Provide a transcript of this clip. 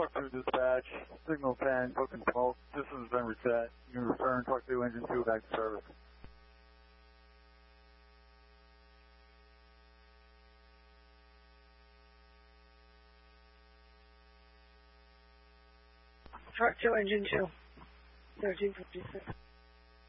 Talk to dispatch, signal 10, booking smoke, system's been reset. You can return talk to engine 2 back to service. Truck 2, engine 2, 1356.